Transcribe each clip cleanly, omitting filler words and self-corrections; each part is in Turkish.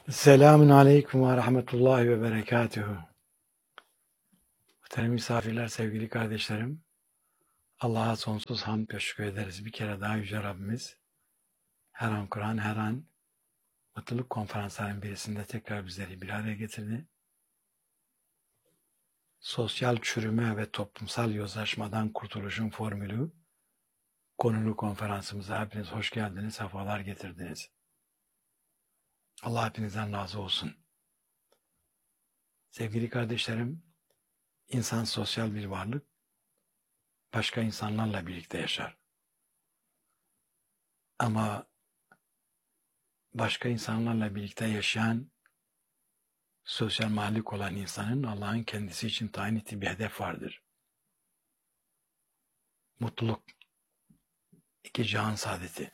Selamun Aleyküm ve Rahmetullahi ve Berekatuhu. Muhterem misafirler, sevgili kardeşlerim, Allah'a sonsuz hamd ve şükür ederiz. Bir kere daha Yüce Rabbimiz her an Kur'an, her an mutluluk konferanslarının birisinde tekrar bizleri bir araya getirdi. Sosyal çürüme ve toplumsal yozlaşmadan kurtuluşun formülü konulu konferansımıza hepiniz hoş geldiniz, sefalar getirdiniz. Allah hepinizden razı olsun. Sevgili kardeşlerim, insan sosyal bir varlık, başka insanlarla birlikte yaşar. Ama başka insanlarla birlikte yaşayan, sosyal mahlup olan insanın Allah'ın kendisi için tayin ettiği bir hedef vardır. Mutluluk, iki cihan saadeti.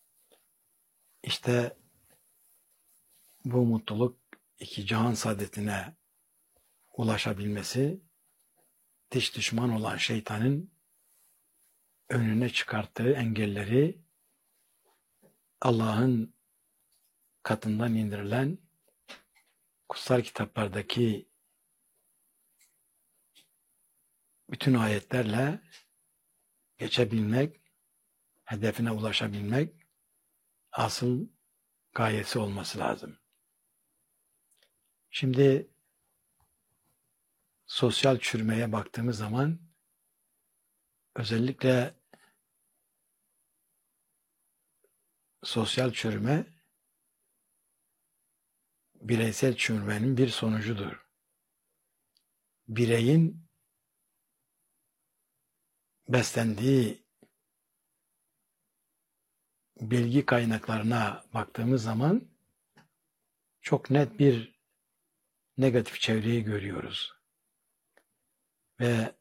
İşte bu mutluluk, iki cihan saadetine ulaşabilmesi, dış düşman olan şeytanın önüne çıkarttığı engelleri Allah'ın katından indirilen kutsal kitaplardaki bütün ayetlerle geçebilmek, hedefine ulaşabilmek asıl gayesi olması lazım. Şimdi sosyal çürümeye baktığımız zaman özellikle sosyal çürüme bireysel çürümenin bir sonucudur. Bireyin beslendiği bilgi kaynaklarına baktığımız zaman çok net bir negatif çevreyi görüyoruz. Ve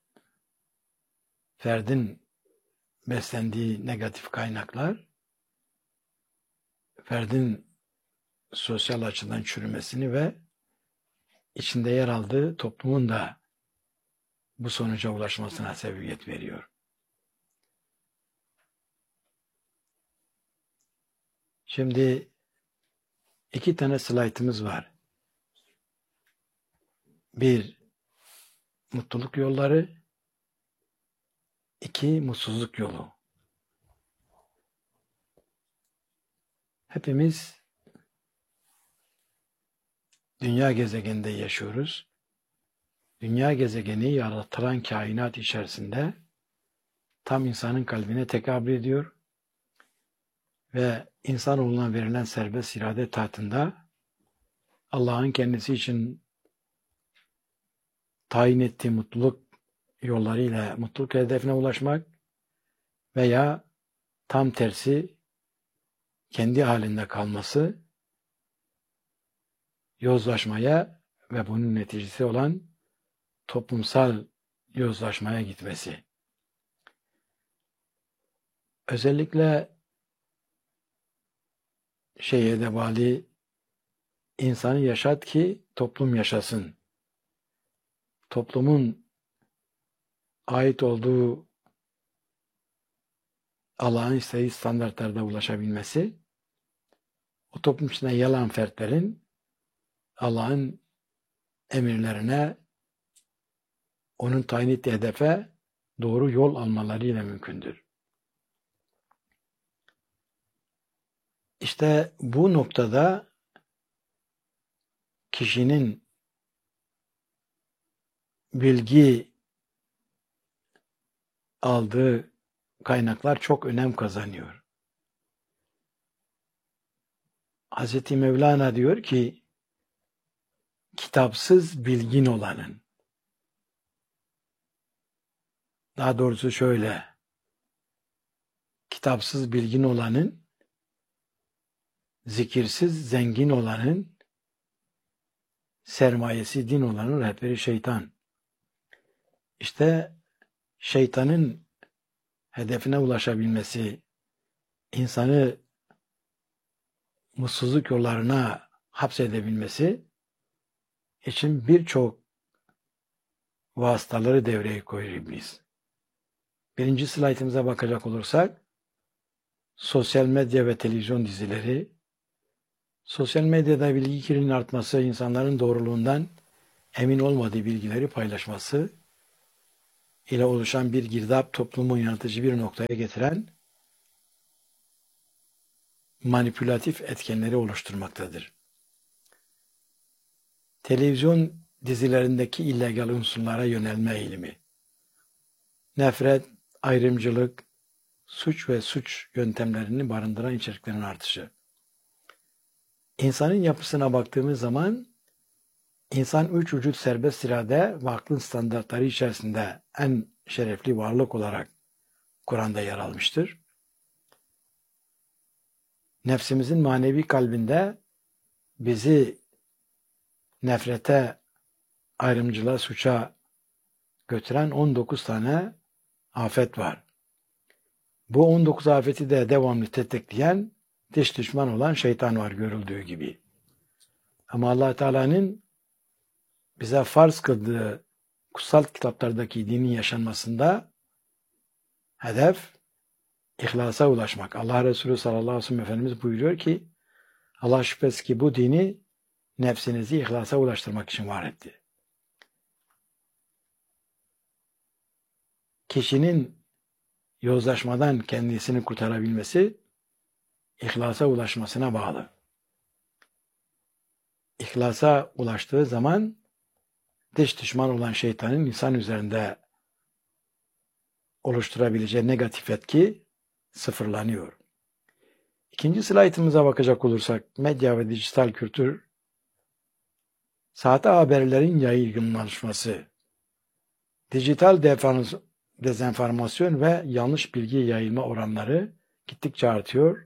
ferdin beslendiği negatif kaynaklar ferdin sosyal açıdan çürümesini ve içinde yer aldığı toplumun da bu sonuca ulaşmasına sebebiyet veriyor. Şimdi iki tane slaytımız var. Bir, mutluluk yolları. İki, mutsuzluk yolu. Hepimiz dünya gezegeninde yaşıyoruz. Dünya gezegeni yaratılan kainat içerisinde tam insanın kalbine tekabül ediyor ve insanoğluna verilen serbest irade tahtında Allah'ın kendisi için tayin ettiği mutluluk yollarıyla mutluluk hedefine ulaşmak veya tam tersi kendi halinde kalması, yozlaşmaya ve bunun neticesi olan toplumsal yozlaşmaya gitmesi. Özellikle şeye de bağlı, insanı yaşat ki toplum yaşasın. Toplumun ait olduğu Allah'ın istediği standartlarda ulaşabilmesi, o toplum içinde yer alan fertlerin Allah'ın emirlerine, onun tayin ettiği hedefe doğru yol almalarıyla mümkündür. İşte bu noktada kişinin bilgi aldığı kaynaklar çok önem kazanıyor. Hz. Mevlana diyor ki, kitapsız bilgin olanın, daha doğrusu şöyle, kitapsız bilgin olanın, zikirsiz zengin olanın, sermayesi din olanın rehberi şeytan. İşte şeytanın hedefine ulaşabilmesi, insanı mutsuzluk yollarına hapsedebilmesi için birçok vasıtaları devreye koyuyor iblis. Birinci slaytımıza bakacak olursak, sosyal medya ve televizyon dizileri, Sosyal medyada bilgi kirliliğinin artması, insanların doğruluğundan emin olmadığı bilgileri paylaşması ile oluşan bir girdap toplumu yaratıcı bir noktaya getiren manipülatif etkenleri oluşturmaktadır. Televizyon dizilerindeki illegal unsurlara yönelme eğilimi, nefret, ayrımcılık, suç ve suç yöntemlerini barındıran içeriklerin artışı. İnsanın yapısına baktığımız zaman insan üç vücut serbest irade ve aklın standartları içerisinde en şerefli varlık olarak Kur'an'da yer almıştır. Nefsimizin manevi kalbinde bizi nefrete, ayrımcılığa, suça götüren 19 tane afet var. Bu 19 afeti de devamlı tetikleyen dış düşman olan şeytan var görüldüğü gibi. Ama Allah Teala'nın bize farz kıldığı kutsal kitaplardaki dinin yaşanmasında hedef ihlasa ulaşmak. Allah Resulü sallallahu aleyhi ve sellem Efendimiz buyuruyor ki Allah şüphesiz ki bu dini nefsinizi ihlasa ulaştırmak için var etti. Kişinin yozlaşmadan kendisini kurtarabilmesi ihlasa ulaşmasına bağlı. İhlasa ulaştığı zaman dış düşman olan şeytanın insan üzerinde oluşturabileceği negatif etki sıfırlanıyor. İkinci slaytımıza bakacak olursak medya ve dijital kültür, sahte haberlerin yaygınlaşması, dijital dezenformasyon ve yanlış bilgi yayılma oranları gittikçe artıyor.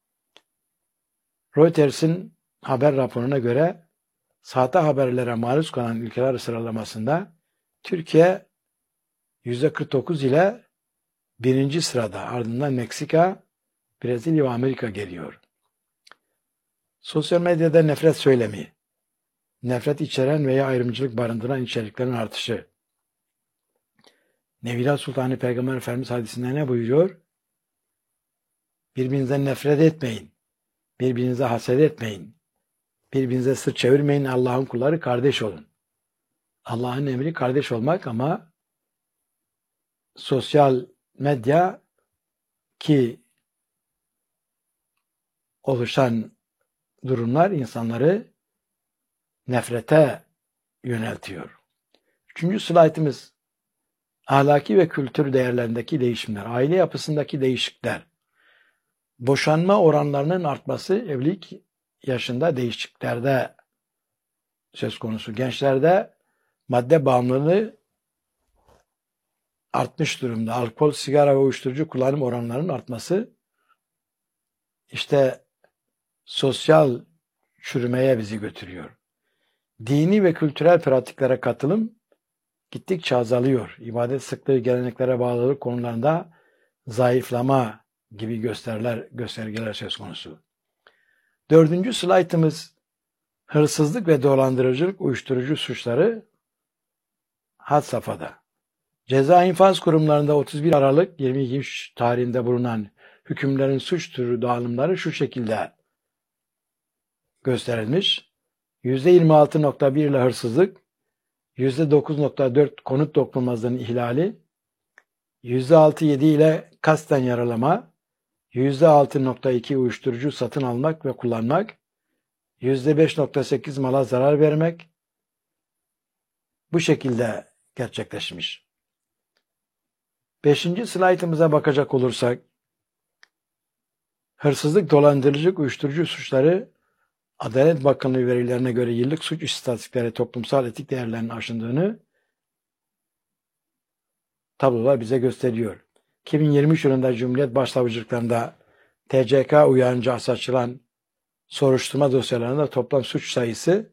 Reuters'in haber raporuna göre sahte haberlere maruz kalan ülkeler sıralamasında Türkiye %49 ile birinci sırada, ardından Meksika, Brezilya ve Amerika geliyor. Sosyal medyada nefret söylemi, nefret içeren veya ayrımcılık barındıran içeriklerin artışı. Nevila Sultanı Peygamber Efendimiz hadisinde ne buyuruyor? Birbirinizden nefret etmeyin, birbirinize haset etmeyin, birbirinize sırt çevirmeyin, Allah'ın kulları kardeş olun. Allah'ın emri kardeş olmak ama sosyal medya ki oluşan durumlar insanları nefrete yöneltiyor. Üçüncü slaytımız ahlaki ve kültür değerlerindeki değişimler, aile yapısındaki değişiklikler, boşanma oranlarının artması evlilik yaşında değişikliklerde söz konusu. Gençlerde madde bağımlılığı artmış durumda. Alkol, sigara ve uyuşturucu kullanım oranlarının artması işte sosyal çürümeye bizi götürüyor. Dini ve kültürel pratiklere katılım gittikçe azalıyor. İbadet sıklığı, geleneklere bağlılık konularında zayıflama gibi göstergeler söz konusu. Dördüncü slaytımız hırsızlık ve dolandırıcılık, uyuşturucu suçları had safhada. Ceza infaz kurumlarında 31 Aralık 2023 tarihinde bulunan hükümlerin suç türü dağılımları şu şekilde gösterilmiş. %26.1 ile hırsızlık, %9.4 konut dokunulmazlığının ihlali, %6.7 ile kasten yaralama, %6.2 uyuşturucu satın almak ve kullanmak, %5.8 mala zarar vermek bu şekilde gerçekleşmiş. Beşinci slaytımıza bakacak olursak, hırsızlık, dolandırıcılık, uyuşturucu suçları Adalet Bakanlığı verilerine göre yıllık suç istatistikleri toplumsal etik değerlerin aşındığını tablolar bize gösteriyor. 2023 yılında Cumhuriyet Başsavcılıklarında TCK uyarınca açılan soruşturma dosyalarında toplam suç sayısı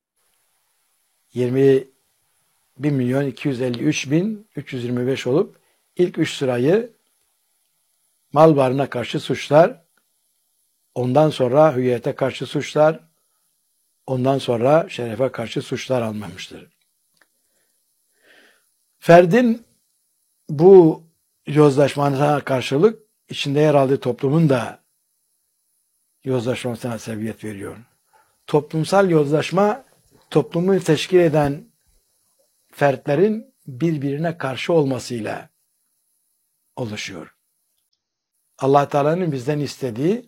21.253.325 olup ilk 3 sırayı mal varlığına karşı suçlar, ondan sonra hüviyete karşı suçlar, ondan sonra şerefe karşı suçlar almamıştır. Ferdin bu yozlaşmasına karşılık içinde yer aldığı toplumun da yozlaşmasına sebebiyet veriyor. Toplumsal yozlaşma, toplumu teşkil eden fertlerin birbirine karşı olmasıyla oluşuyor. Allah Teala'nın bizden istediği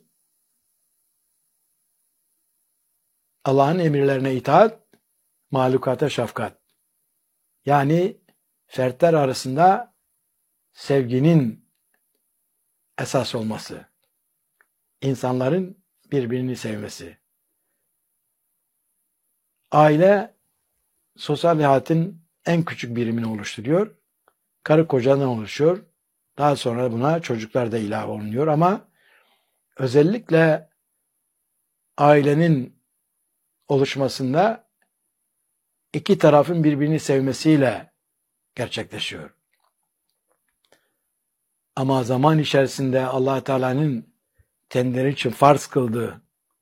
Allah'ın emirlerine itaat, mahlukata şefkat. Yani fertler arasında sevginin esas olması, insanların birbirini sevmesi. Aile sosyal hayatın en küçük birimini oluşturuyor. Karı kocadan oluşuyor. Daha sonra buna çocuklar da ilave olunuyor ama özellikle ailenin oluşmasında iki tarafın birbirini sevmesiyle gerçekleşiyor. Ama zaman içerisinde Allah Teala'nın kendileri için farz kıldığı,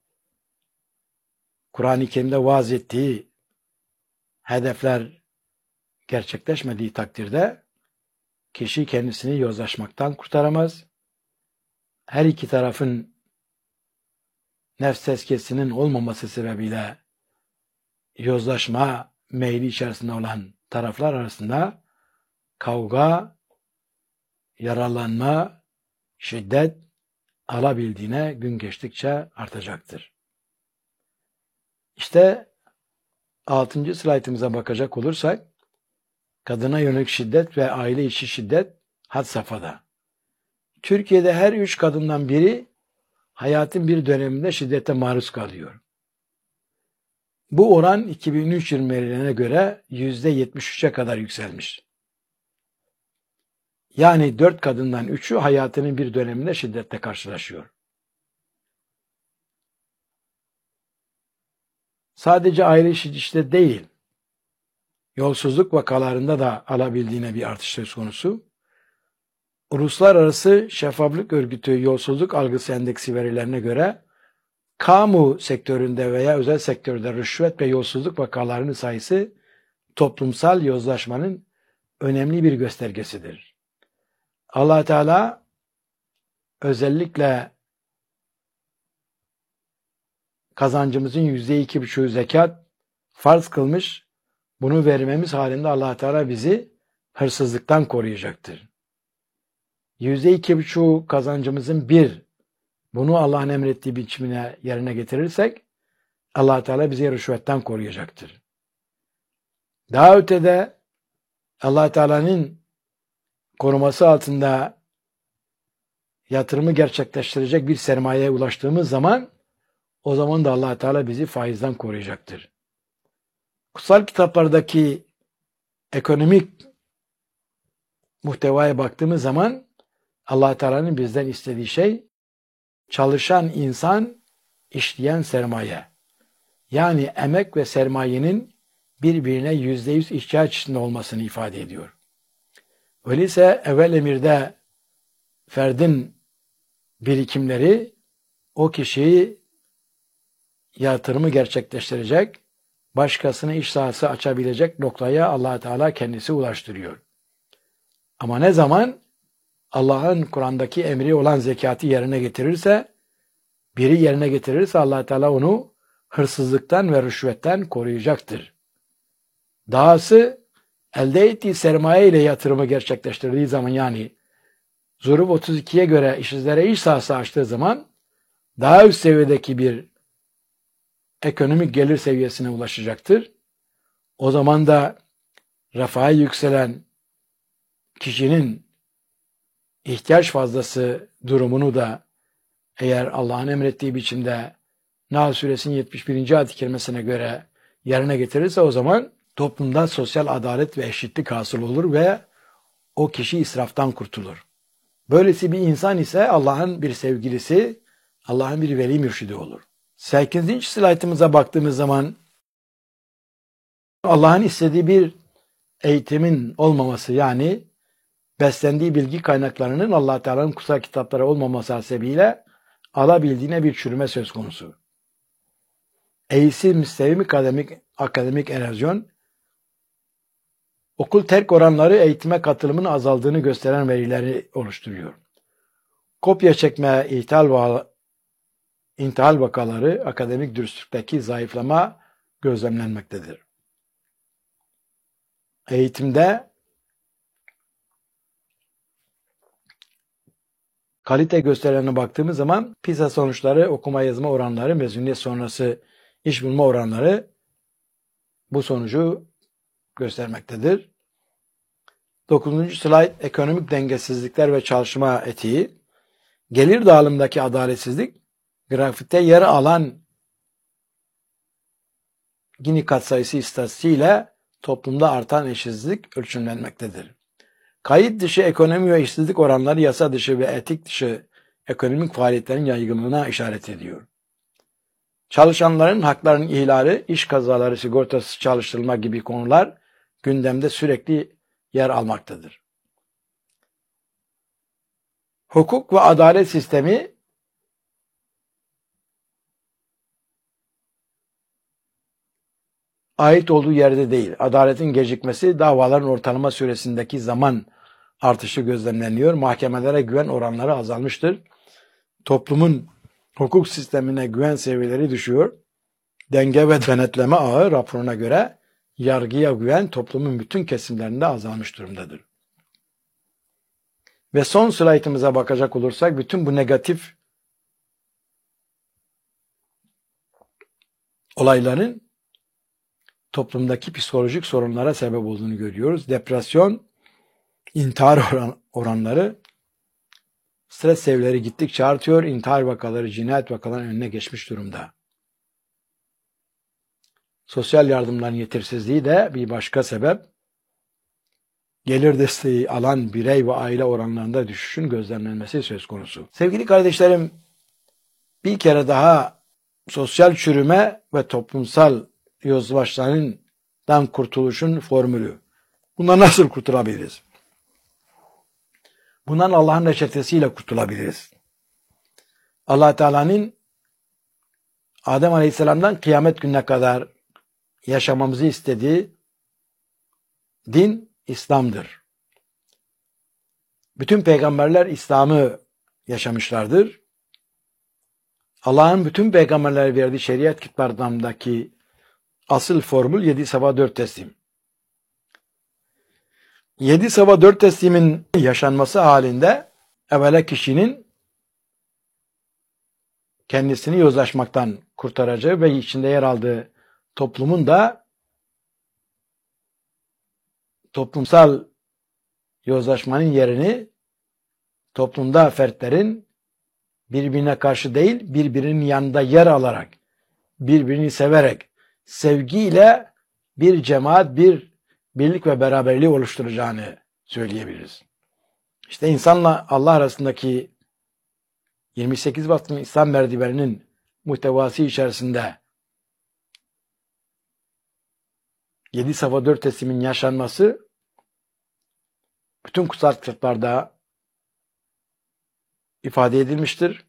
Kur'an-ı Kerim'de vaaz ettiği hedefler gerçekleşmediği takdirde kişi kendisini yozlaşmaktan kurtaramaz. Her iki tarafın nefs tezkiyesinin olmaması sebebiyle yozlaşma meyli içerisinde olan taraflar arasında kavga, yaralanma, şiddet alabildiğine gün geçtikçe artacaktır. İşte 6. slaytımıza bakacak olursak, kadına yönelik şiddet ve aile içi şiddet had safhada. Türkiye'de her 3 kadından biri hayatın bir döneminde şiddete maruz kalıyor. Bu oran 2003 verilerine göre %73'e kadar yükselmiş. Yani 4 kadından 3'ü hayatının bir döneminde şiddetle karşılaşıyor. Sadece aile içi şiddet değil, yolsuzluk vakalarında da alabildiğine bir artış söz konusu. Uluslararası Şeffaflık Örgütü Yolsuzluk Algısı Endeksi verilerine göre kamu sektöründe veya özel sektörde rüşvet ve yolsuzluk vakalarının sayısı toplumsal yozlaşmanın önemli bir göstergesidir. Allah Teala özellikle kazancımızın %2,5'ü zekat farz kılmış. Bunu vermemiz halinde Allah Teala bizi hırsızlıktan koruyacaktır. %2,5 kazancımızın bunu Allah'ın emrettiği biçimine yerine getirirsek Allah Teala bizi rüşvetten koruyacaktır. Daha ötede Allah Teala'nın koruması altında yatırımı gerçekleştirecek bir sermayeye ulaştığımız zaman o zaman da Allah Teala bizi faizden koruyacaktır. Kutsal kitaplardaki ekonomik muhtevaya baktığımız zaman Allah Teala'nın bizden istediği şey çalışan insan, işleyen sermaye. Yani emek ve sermayenin birbirine %100 ihtiyaç içinde olmasını ifade ediyor. Öyleyse evvel emirde ferdin birikimleri o kişiyi yatırımı gerçekleştirecek, başkasına iş sahası açabilecek noktaya Allah Teala kendisi ulaştırıyor. Ama ne zaman Allah'ın Kur'an'daki emri olan zekatı yerine getirirse, biri yerine getirirse Allah Teala onu hırsızlıktan ve rüşvetten koruyacaktır. Dahası elde ettiği sermaye ile yatırımı gerçekleştirdiği zaman yani Zuruf 32'ye göre işsizlere iş sahası açtığı zaman daha üst seviyedeki bir ekonomik gelir seviyesine ulaşacaktır. O zaman da refaha yükselen kişinin ihtiyaç fazlası durumunu da eğer Allah'ın emrettiği biçimde Nahl Suresinin 71. ayet-i kerimesine göre yerine getirirse o zaman toplumda sosyal adalet ve eşitlik hasıl olur ve o kişi israftan kurtulur. Böylesi bir insan ise Allah'ın bir sevgilisi, Allah'ın bir veli mürşidi olur. 8. slaytımıza baktığımız zaman Allah'ın istediği bir eğitimin olmaması yani beslendiği bilgi kaynaklarının Allah Teala'nın kutsal kitapları olmaması hasebiyle alabildiğine bir çürüme söz konusu. Eğitim, sevim, akademik erozyon, okul terk oranları eğitime katılımın azaldığını gösteren verileri oluşturuyor. Kopya çekme, ithal intihal vakaları, akademik dürüstlükteki zayıflama gözlemlenmektedir. Eğitimde kalite gösterilerine baktığımız zaman PISA sonuçları, okuma yazma oranları, mezuniyet sonrası iş bulma oranları bu sonucu göstermektedir. 9. slide ekonomik dengesizlikler ve çalışma etiği. Gelir dağılımındaki adaletsizlik, grafikte yer alan Gini katsayısı istatistiğiyle toplumda artan eşitsizlik ölçümlenmektedir. Kayıt dışı ekonomi ve işsizlik oranları yasa dışı ve etik dışı ekonomik faaliyetlerin yaygınlığına işaret ediyor. Çalışanların haklarının ihlali, iş kazaları, sigortasız çalıştırılma gibi konular gündemde sürekli yer almaktadır. Hukuk ve adalet sistemi ait olduğu yerde değil. Adaletin gecikmesi, davaların ortalama süresindeki zaman artışı gözlemleniyor. Mahkemelere güven oranları azalmıştır. Toplumun hukuk sistemine güven seviyeleri düşüyor. Denge ve denetleme ağı raporuna göre yargıya güven toplumun bütün kesimlerinde azalmış durumdadır. Ve son slaytımıza bakacak olursak bütün bu negatif olayların toplumdaki psikolojik sorunlara sebep olduğunu görüyoruz. Depresyon, intihar oranları, stres seviyeleri gittikçe artıyor. İntihar vakaları, cinayet vakalarının önüne geçmiş durumda. Sosyal yardımların yetersizliği de bir başka sebep. Gelir desteği alan birey ve aile oranlarında düşüşün gözlemlenmesi söz konusu. Sevgili kardeşlerim, bir kere daha sosyal çürüme ve toplumsal yozlaşmadan kurtuluşun formülü. Bundan nasıl kurtulabiliriz? Bundan Allah'ın reçetesiyle kurtulabiliriz. Allah Teala'nın Adem Aleyhisselam'dan kıyamet gününe kadar yaşamamızı istediği din İslam'dır. Bütün peygamberler İslam'ı yaşamışlardır. Allah'ın bütün peygamberlere verdiği şeriat kitaplarındaki asıl formül 7 sabah 4 teslim. 7 sabah 4 teslimin yaşanması halinde evvela kişinin kendisini yozlaşmaktan kurtaracağı ve içinde yer aldığı toplumun da toplumsal yozlaşmanın yerini toplumda fertlerin birbirine karşı değil, birbirinin yanında yer alarak, birbirini severek, sevgiyle bir cemaat, bir birlik ve beraberliği oluşturacağını söyleyebiliriz. İşte insanla Allah arasındaki 28 baskın İslam merdiveninin muhtevası içerisinde 7 safa 4 teslimin yaşanması bütün kutsal kitaplarda ifade edilmiştir.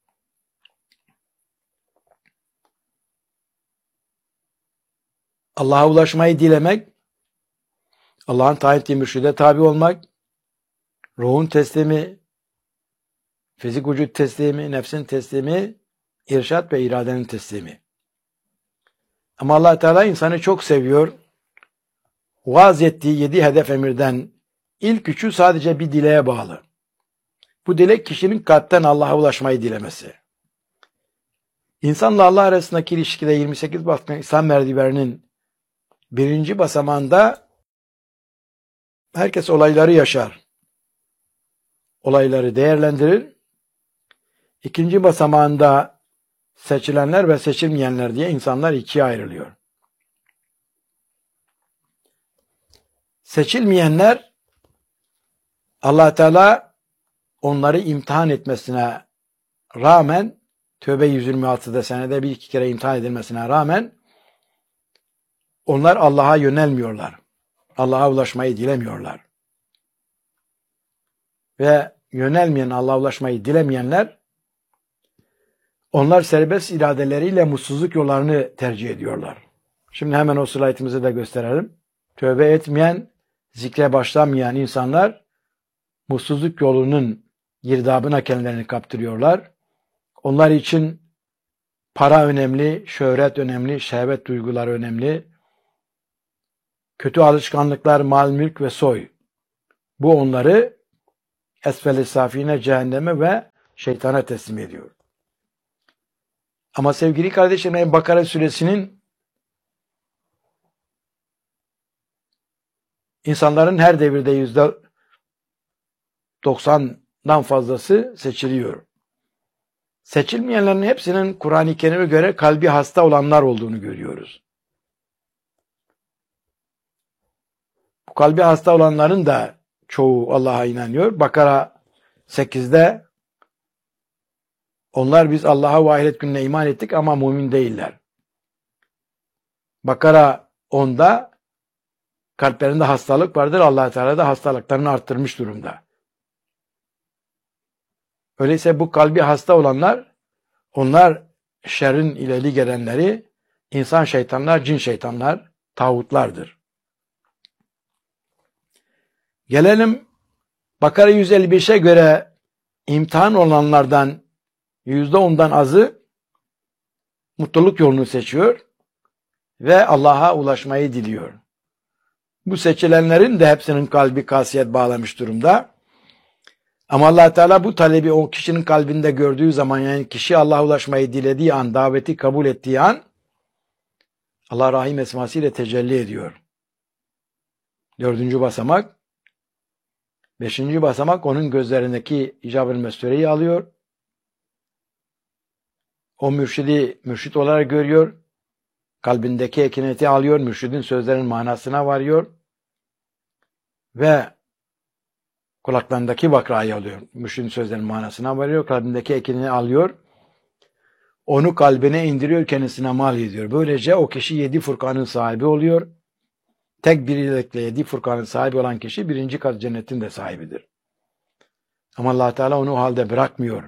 Allah'a ulaşmayı dilemek, Allah'ın tayin ettiği mürşide tabi olmak, ruhun teslimi, fizik vücut teslimi, nefsin teslimi, irşat ve iradenin teslimi. Ama Allah Teala insanı çok seviyor. Vaaz ettiği 7 hedef emirden ilk üçü sadece bir dileğe bağlı. Bu dilek kişinin kalpten Allah'a ulaşmayı dilemesi. İnsanla Allah arasındaki ilişkide 28 baskın İslam merdiveninin birinci basamağında herkes olayları yaşar. Olayları değerlendirir. İkinci basamağında seçilenler ve seçilmeyenler diye insanlar ikiye ayrılıyor. Seçilmeyenler Allah Teala onları imtihan etmesine rağmen Tövbe 126'da senede bir iki kere imtihan edilmesine rağmen onlar Allah'a yönelmiyorlar. Allah'a ulaşmayı dilemiyorlar. Ve yönelmeyen, Allah'a ulaşmayı dilemeyenler onlar serbest iradeleriyle mutsuzluk yollarını tercih ediyorlar. Şimdi hemen o slaytımızı da gösterelim. Tövbe etmeyen, zikre başlamayan insanlar mutsuzluk yolunun girdabına kendilerini kaptırıyorlar. Onlar için Para önemli, şöhret önemli, şehvet duyguları önemli. Kötü alışkanlıklar, mal, mülk ve soy. Bu onları esfel-i safine, cehenneme ve şeytana teslim ediyor. Ama sevgili kardeşlerim, Bakara suresinin insanların her devirde %90'dan fazlası seçiliyor. Seçilmeyenlerin hepsinin Kur'an-ı Kerim'e göre kalbi hasta olanlar olduğunu görüyoruz. Bu kalbi hasta olanların da çoğu Allah'a inanıyor. Bakara 8'de onlar biz Allah'a ve ahiret gününe iman ettik ama mümin değiller. Bakara 10'da kalplerinde hastalık vardır. Allah Teala da hastalıklarını arttırmış durumda. Öyleyse bu kalbi hasta olanlar, onlar şerrin ileri gelenleri, insan şeytanlar, cin şeytanlar, tağutlardır. Gelelim Bakara 155'e göre imtihan olanlardan %10'dan azı mutluluk yolunu seçiyor ve Allah'a ulaşmayı diliyor. Bu seçilenlerin de hepsinin kalbi kasiyet bağlamış durumda. Ama Allah Teala bu talebi o kişinin kalbinde gördüğü zaman, yani kişi Allah'a ulaşmayı dilediği an, daveti kabul ettiği an Allah Rahim esmasıyla tecelli ediyor. 4. basamak. 5. basamak onun gözlerindeki icab-ı mestureyi alıyor. O mürşidi mürşit olarak görüyor. Kalbindeki ekineti alıyor. Mürşidin sözlerinin manasına varıyor. Ve kulaklarındaki bakrayı alıyor. Mürşidin sözlerinin manasına varıyor. Kalbindeki ekinini alıyor. Onu kalbine indiriyor, kendisine mal ediyor. Böylece o kişi 7 Furkan'ın sahibi oluyor. Tek bir iyilikle 7 Furkan'ın sahibi olan kişi 1. kat cennetin de sahibidir. Ama Allah Teala onu o halde bırakmıyor.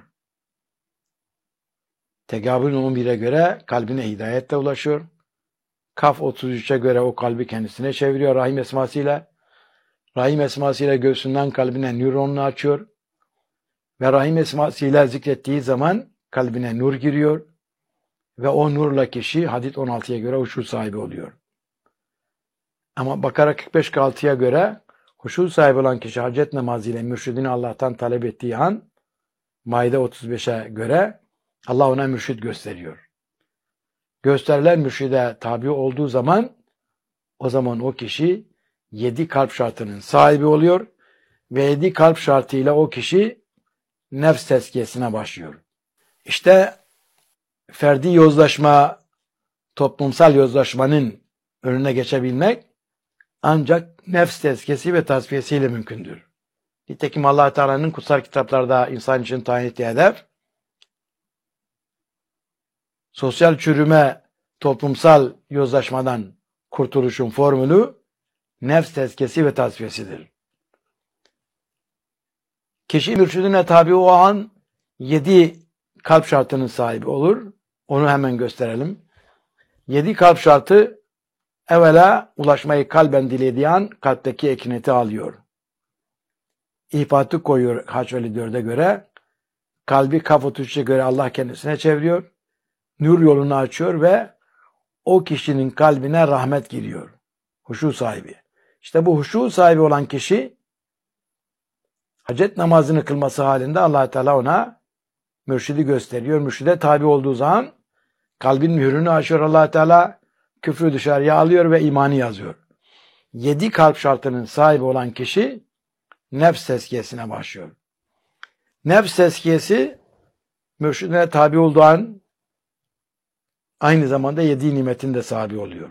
Tegabun 11'e göre kalbine hidayetle ulaşıyor. Kaf 33'e göre o kalbi kendisine çeviriyor Rahim esmasıyla. Rahim esmasıyla göğsünden kalbine nöronunu açıyor. Ve Rahim esmasıyla zikrettiği zaman kalbine nur giriyor. Ve o nurla kişi Hadid 16'ya göre huşu sahibi oluyor. Ama Bakara 45-6'ya göre huşu sahibi olan kişi hacet namazıyla mürşidini Allah'tan talep ettiği an, Maide 35'e göre Allah ona mürşid gösteriyor. Gösterilen mürşide tabi olduğu zaman, o zaman o kişi 7 kalp şartının sahibi oluyor ve 7 kalp şartıyla o kişi nefs tezkiyesine başlıyor. İşte ferdi yozlaşma, toplumsal yozlaşmanın önüne geçebilmek ancak nefs tezkiyesi ve tasfiyesiyle mümkündür. Nitekim Allah Teala'nın kutsal kitaplarda insan için tayin ettiği hedef, sosyal çürüme, toplumsal yozlaşmadan kurtuluşun formülü nefs tezkiyesi ve tasfiyesidir. Kişi mürşidine tabi o an 7 kalp şartının sahibi olur. Onu hemen gösterelim. 7 kalp şartı, evvela ulaşmayı kalben dilediği an kalpteki ekineti alıyor. İfatı koyuyor Haç 54'e göre. Kalbi Kaf 33'e göre Allah kendisine çeviriyor. Nur yolunu açıyor ve o kişinin kalbine rahmet giriyor. Huşu sahibi. İşte bu huşu sahibi olan kişi hacet namazını kılması halinde Allah Teala ona mürşidi gösteriyor. Mürşide tabi olduğu zaman kalbin mührünü açıyor Allah Teala, küfrü dışarıya alıyor ve imanı yazıyor. 7 kalp şartının sahibi olan kişi nefs tezkiyesine başlıyor. Nefs tezkiyesi mürşidine tabi olduğu an aynı zamanda 7 nimetin de sahibi oluyor.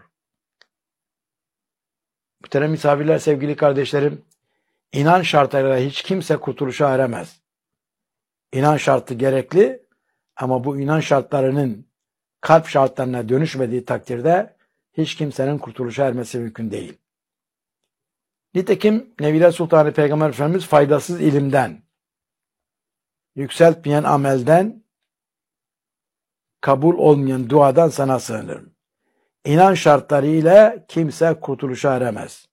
Muhterem misafirler, sevgili kardeşlerim, inan şartlarıyla hiç kimse kurtuluşa eremez. İnan şartı gerekli ama bu inan şartlarının kalp şartlarına dönüşmediği takdirde hiç kimsenin kurtuluşa ermesi mümkün değil. Nitekim Nebiler Sultanı Peygamber Efendimiz faydasız ilimden, yükseltmeyen amelden, kabul olmayan duadan sana sığınırım. İnan şartları ile kimse kurtuluşa eremez.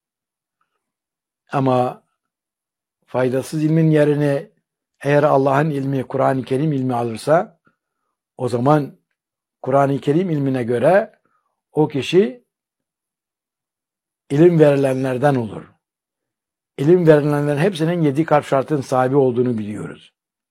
Ama faydasız ilmin yerini eğer Allah'ın ilmi, Kur'an-ı Kerim ilmi alırsa, o zaman Kur'an-ı Kerim ilmine göre o kişi ilim verilenlerden olur. İlim verilenlerin hepsinin 7 kalp şartının sahibi olduğunu biliyoruz.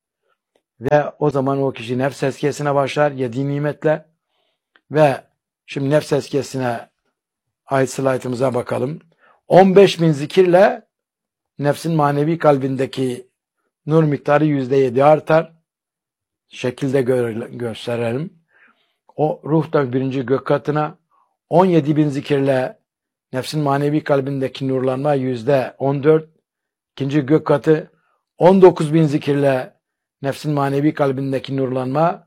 Ve o zaman o kişi nefs tezkiyesine başlar 7 nimetle. Ve şimdi nefs tezkiyesine ait slaytımıza bakalım. 15.000 zikirle nefsin manevi kalbindeki nur miktarı %7 artar. Şekilde gösterelim. O ruhtan 1. gök katına 17.000 zikirle nefsin manevi kalbindeki nurlanma %14. 2. gök katı 19.000 zikirle nefsin manevi kalbindeki nurlanma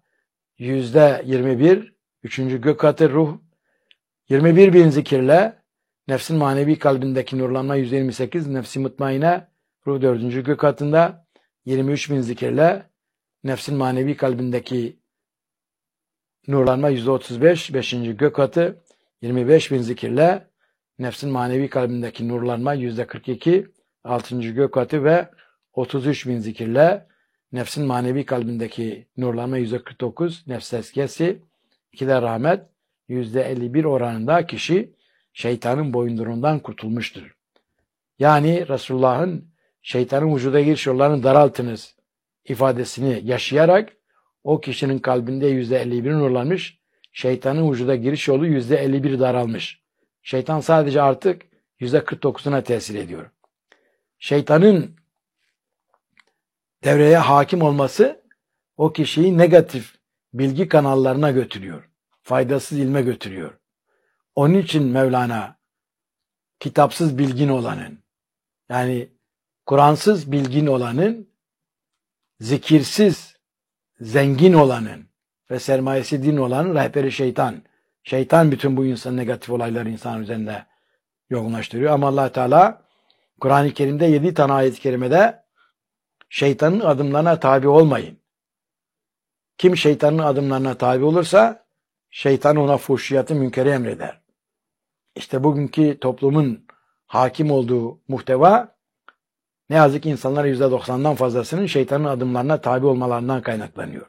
%21. 3. gök katı ruh 21.000 zikirle nefsin manevi kalbindeki nurlanma %28. Nefsi mutmaine ruh 4. gök katında 23.000 zikirle nefsin manevi kalbindeki nurlanma %35. 5. gök katı 25.000 zikirle nefsin manevi kalbindeki nurlanma %42. 6. gök katı ve 33.000 zikirle nefsin manevi kalbindeki nurlanma %49. Nefs tezkiyesi 2'de rahmet %51 oranında kişi şeytanın boyundurundan kurtulmuştur. Yani Resulullah'ın şeytanın vücuda giriş yollarını daraltınız ifadesini yaşayarak o kişinin kalbinde %51 nurlanmış, şeytanın vücuda giriş yolu %51 daralmış. Şeytan sadece artık %49'una tesir ediyor. Şeytanın devreye hakim olması o kişiyi negatif bilgi kanallarına götürüyor. Faydasız ilme götürüyor. Onun için Mevlana kitapsız bilgin olanın, yani Kur'ansız bilgin olanın, zikirsiz zengin olanın ve sermayesi din olanın rehberi şeytan. Şeytan bütün bu insan negatif olayları insan üzerinde yoğunlaştırıyor. Ama Allah Teala Kur'an-ı Kerim'de 7 tane ayet-i kerimede şeytanın adımlarına tabi olmayın. Kim şeytanın adımlarına tabi olursa şeytan ona fuhşiyatı münkeri emreder. İşte bugünkü toplumun hakim olduğu muhteva ne yazık ki insanların %90'dan fazlasının şeytanın adımlarına tabi olmalarından kaynaklanıyor.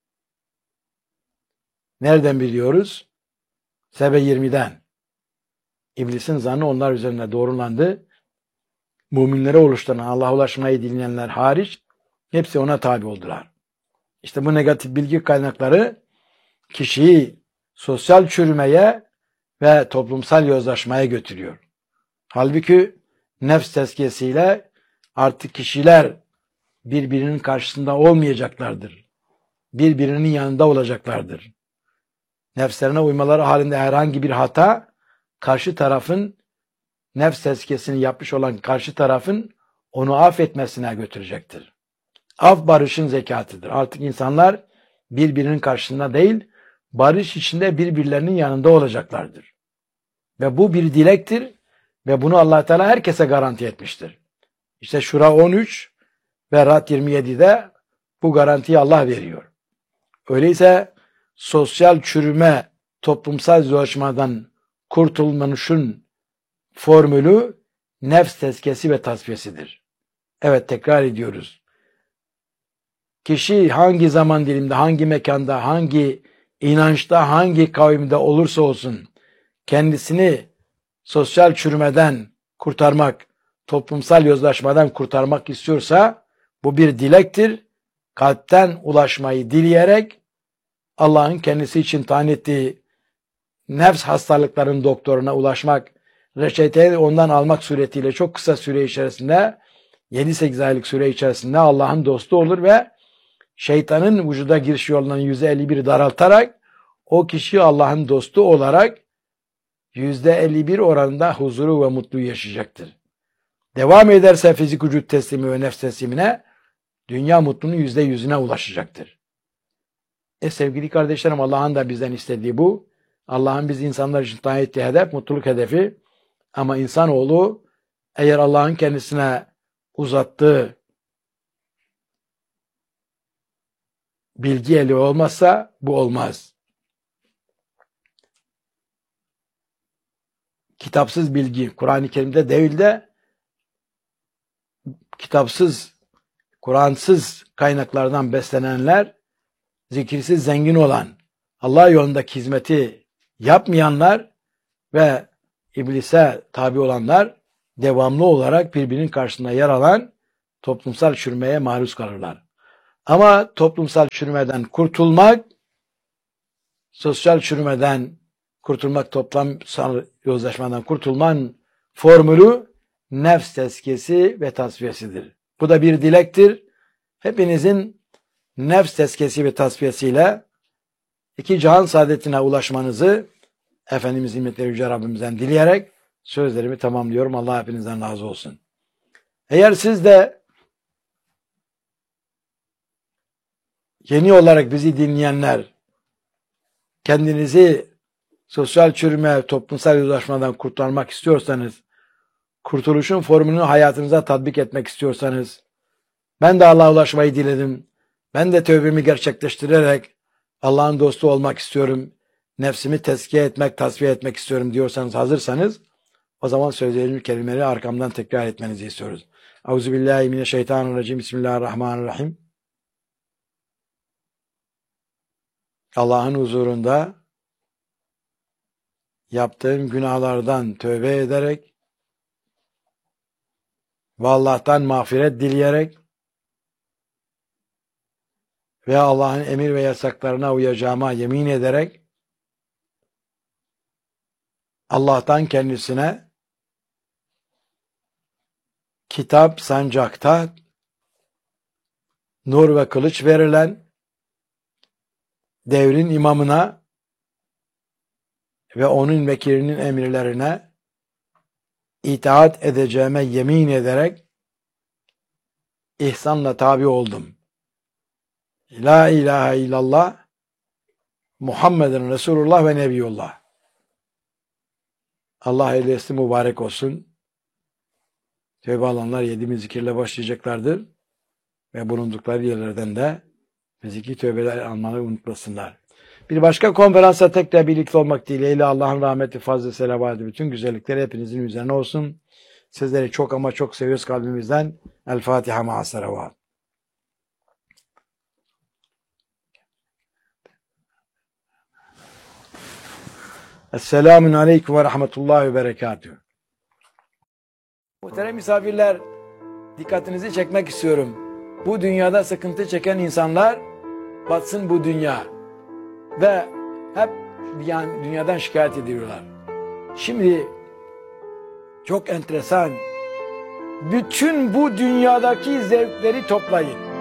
Nereden biliyoruz? Sebe 20'den. İblisin zannı onlar üzerine doğrulandı. Müminlere oluşturan, Allah'a ulaşmayı dinleyenler hariç hepsi ona tabi oldular. İşte bu negatif bilgi kaynakları kişiyi sosyal çürümeye ve toplumsal yozlaşmaya götürüyor. Halbuki nefs tezkiyesiyle artık kişiler birbirinin karşısında olmayacaklardır. Birbirinin yanında olacaklardır. Nefslerine uymaları halinde herhangi bir hata karşı tarafın nefs tezkiyesini yapmış olan karşı tarafın onu affetmesine götürecektir. Af barışın zekatıdır. Artık insanlar birbirinin karşısında değil, barış içinde birbirlerinin yanında olacaklardır. Ve bu bir dilektir ve bunu Allah Teala herkese garanti etmiştir. İşte Şura 13 ve Ra'd 27'de bu garantiyi Allah veriyor. Öyleyse sosyal çürüme, toplumsal yozlaşmadan kurtulmanın formülü nefs tezkiyesi ve tasfiyesidir. Evet, tekrar ediyoruz. Kişi hangi zaman dilimde, hangi mekanda, hangi inançta, hangi kavimde olursa olsun kendisini sosyal çürümeden kurtarmak, toplumsal yozlaşmadan kurtarmak istiyorsa bu bir dilektir. Kalpten ulaşmayı dileyerek Allah'ın kendisi için tayin ettiği nefs hastalıklarının doktoruna ulaşmak, reçeteyi ondan almak suretiyle çok kısa süre içerisinde 7-8 aylık süre içerisinde Allah'ın dostu olur ve şeytanın vücuda giriş yolundan %51 daraltarak o kişi Allah'ın dostu olarak %51 oranında huzuru ve mutluluğu yaşayacaktır. Devam ederse fizik vücut teslimi ve nefs teslimine dünya mutluluğunun %100'üne ulaşacaktır. Sevgili kardeşlerim, Allah'ın da bizden istediği bu. Allah'ın biz insanlar için tayin ettiği hedef, mutluluk hedefi. Ama insanoğlu eğer Allah'ın kendisine uzattığı bilgi eli olmazsa bu olmaz. Kitapsız bilgi, Kur'an-ı Kerim'de değil de kitapsız, Kur'ansız kaynaklardan beslenenler, zikirsiz zengin olan, Allah yolundaki hizmeti yapmayanlar ve iblise tabi olanlar devamlı olarak birbirinin karşısında yer alan toplumsal çürümeye maruz kalırlar. Ama toplumsal çürümeden kurtulmak, sosyal çürümeden kurtulmak, toplumsal yozlaşmadan kurtulmanın formülü nefs tezkiyesi ve tasfiyesidir. Bu da bir dilektir. Hepinizin nefs tezkiyesi ve tasfiyesiyle iki cihan saadetine ulaşmanızı Efendimiz himmetleri Yüce Rabbimizden dileyerek sözlerimi tamamlıyorum. Allah hepinizden razı olsun. Eğer siz de yeni olarak bizi dinleyenler kendinizi sosyal çürüme, toplumsal yozlaşmadan kurtarmak istiyorsanız, kurtuluşun formülünü hayatınıza tatbik etmek istiyorsanız, ben de Allah'a ulaşmayı diledim, ben de tövbemi gerçekleştirerek Allah'ın dostu olmak istiyorum, nefsimi tezkiye etmek, tasfiye etmek istiyorum diyorsanız, hazırsanız, o zaman söylediğim kelimeleri arkamdan tekrar etmenizi istiyoruz. Euzubillahimineşşeytanirracim. Bismillahirrahmanirrahim. Allah'ın huzurunda yaptığım günahlardan tövbe ederek ve Allah'tan mağfiret dileyerek ve Allah'ın emir ve yasaklarına uyacağıma yemin ederek Allah'tan kendisine kitap sancakta nur ve kılıç verilen devrin imamına ve onun vekilinin emirlerine itaat edeceğime yemin ederek ihsanla tabi oldum. La ilahe illallah Muhammeden Resulullah ve Nebiyullah. Allah ehliyesi mübarek olsun. Tövbe alanlar 7 zikirle başlayacaklardır. Ve bulundukları yerlerden de fiziki tövbeler almayı unutmasınlar. Bir başka konferansa tekrar birlikte olmak dileğiyle Allah'ın rahmeti, fazla selavatı, bütün güzellikleri hepinizin üzerine olsun. Sizleri çok ama çok seviyoruz kalbimizden. El Fatiha ma'as-salavat. Esselamun aleyküm ve rahmetullahi ve berekatühü. Muhterem misafirler, dikkatinizi çekmek istiyorum. Bu dünyada sıkıntı çeken insanlar batsın bu dünya ve hep dünyadan şikayet ediyorlar. Şimdi çok enteresan, bütün bu dünyadaki zevkleri toplayın.